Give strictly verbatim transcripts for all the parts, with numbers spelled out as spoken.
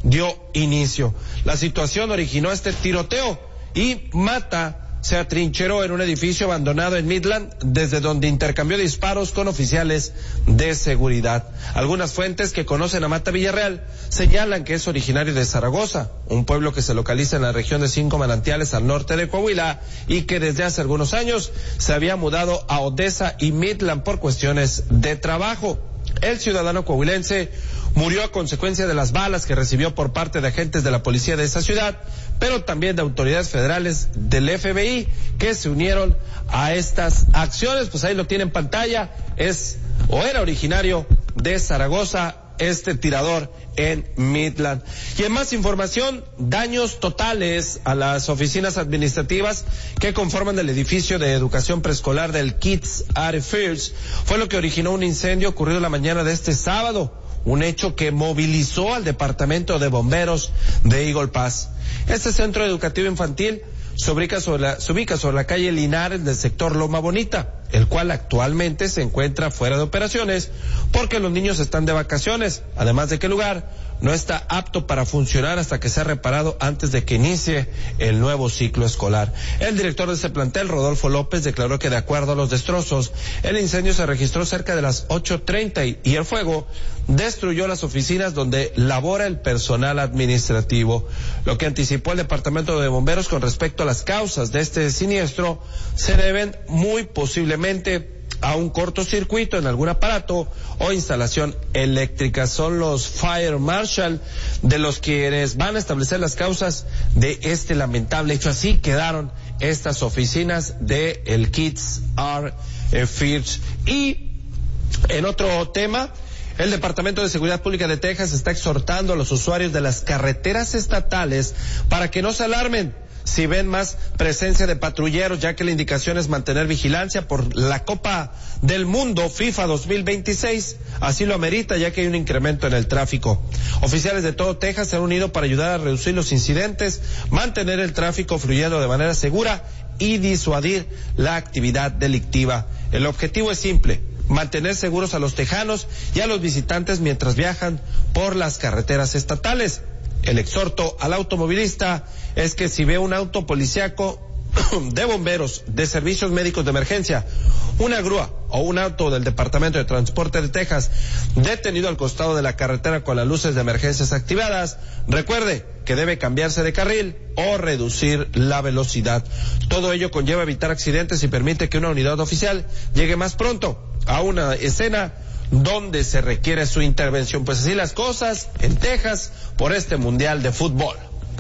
dio inicio. La situación originó este tiroteo y Mata se atrincheró en un edificio abandonado en Midland, desde donde intercambió disparos con oficiales de seguridad. Algunas fuentes que conocen a Mata Villarreal señalan que es originario de Zaragoza, un pueblo que se localiza en la región de Cinco Manantiales al norte de Coahuila y que desde hace algunos años se había mudado a Odessa y Midland por cuestiones de trabajo. El ciudadano coahuilense murió a consecuencia de las balas que recibió por parte de agentes de la policía de esa ciudad, pero también de autoridades federales del F B I que se unieron a estas acciones. Pues ahí lo tiene en pantalla, es o era originario de Zaragoza, este tirador en Midland. Y en más información, daños totales a las oficinas administrativas que conforman el edificio de educación preescolar del Kids Are First fue lo que originó un incendio ocurrido la mañana de este sábado, un hecho que movilizó al departamento de bomberos de Eagle Pass. Este centro educativo infantil se ubica sobre la, se ubica sobre la calle Linares del sector Loma Bonita, el cual actualmente se encuentra fuera de operaciones porque los niños están de vacaciones, además de que el lugar no está apto para funcionar hasta que sea reparado antes de que inicie el nuevo ciclo escolar. El director de ese plantel, Rodolfo López, declaró que de acuerdo a los destrozos, el incendio se registró cerca de las ocho treinta y, y el fuego destruyó las oficinas donde labora el personal administrativo. Lo que anticipó el Departamento de Bomberos con respecto a las causas de este siniestro se deben muy posiblemente a un cortocircuito en algún aparato o instalación eléctrica. Son los Fire Marshal de los quienes van a establecer las causas de este lamentable hecho. Así quedaron estas oficinas de el Kids Are First. Y en otro tema, el Departamento de Seguridad Pública de Texas está exhortando a los usuarios de las carreteras estatales para que no se alarmen si ven más presencia de patrulleros, ya que la indicación es mantener vigilancia por la Copa del Mundo FIFA dos mil veintiséis, así lo amerita, ya que hay un incremento en el tráfico. Oficiales de todo Texas se han unido para ayudar a reducir los incidentes, mantener el tráfico fluyendo de manera segura y disuadir la actividad delictiva. El objetivo es simple: mantener seguros a los tejanos y a los visitantes mientras viajan por las carreteras estatales. El exhorto al automovilista es que si ve un auto policíaco, de bomberos, de servicios médicos de emergencia, una grúa o un auto del Departamento de Transporte de Texas detenido al costado de la carretera con las luces de emergencias activadas, recuerde que debe cambiarse de carril o reducir la velocidad. Todo ello conlleva evitar accidentes y permite que una unidad oficial llegue más pronto a una escena donde se requiere su intervención. Pues así las cosas en Texas por este Mundial de Fútbol.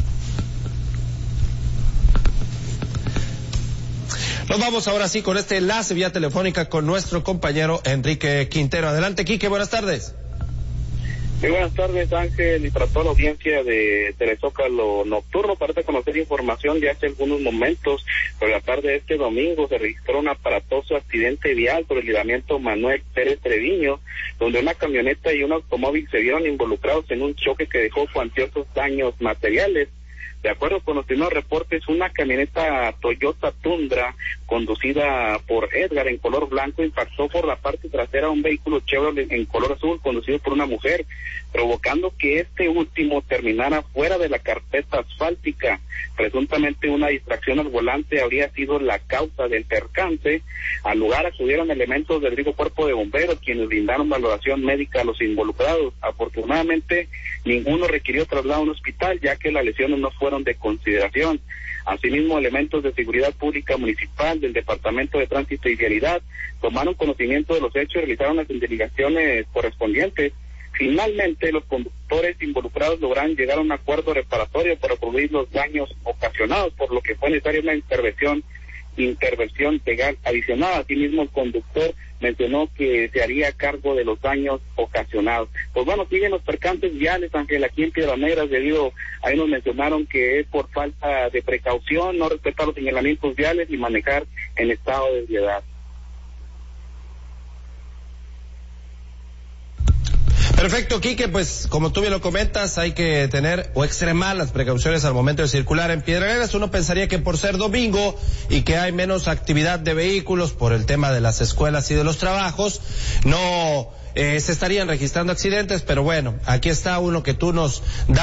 Nos vamos ahora sí con este enlace vía telefónica con nuestro compañero Enrique Quintero. Adelante, Quique, buenas tardes. Muy buenas tardes, Ángel, y para toda la audiencia de Telezócalo Nocturno. Para conocer información de hace algunos momentos, por la tarde de este domingo se registró un aparatoso accidente vial por el libramiento Manuel Pérez Treviño, donde una camioneta y un automóvil se vieron involucrados en un choque que dejó cuantiosos daños materiales. De acuerdo con los primeros reportes, una camioneta Toyota Tundra conducida por Edgar en color blanco impactó por la parte trasera a un vehículo Chevrolet en color azul conducido por una mujer, provocando que este último terminara fuera de la carpeta asfáltica. Presuntamente una distracción al volante habría sido la causa del percance. Al lugar acudieron elementos del Rigo Cuerpo de Bomberos, quienes brindaron valoración médica a los involucrados. Afortunadamente, ninguno requirió traslado a un hospital, ya que las lesiones no fueron de consideración. Asimismo, elementos de seguridad pública municipal del Departamento de Tránsito y Vialidad tomaron conocimiento de los hechos y realizaron las investigaciones correspondientes. Finalmente, los conductores involucrados lograron llegar a un acuerdo reparatorio para cubrir los daños ocasionados, por lo que fue necesaria una intervención intervención legal adicional. Asimismo, el conductor mencionó que se haría cargo de los daños ocasionados. Pues bueno, siguen los percances viales, Ángel, aquí en Piedras Negras, debido, ahí nos mencionaron que es por falta de precaución, no respetar los señalamientos viales y manejar en estado de ebriedad. Perfecto, Quique, pues como tú bien lo comentas, hay que tener o extremar las precauciones al momento de circular en Piedras Negras. Uno pensaría que por ser domingo y que hay menos actividad de vehículos por el tema de las escuelas y de los trabajos, no eh, se estarían registrando accidentes, pero bueno, aquí está uno que tú nos das.